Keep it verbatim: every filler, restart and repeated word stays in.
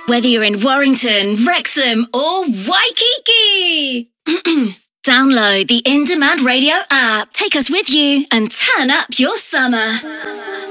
Whether you're in Warrington, Wrexham or Waikiki. Download the In Demand Radio app. Take us with you and turn up your summer.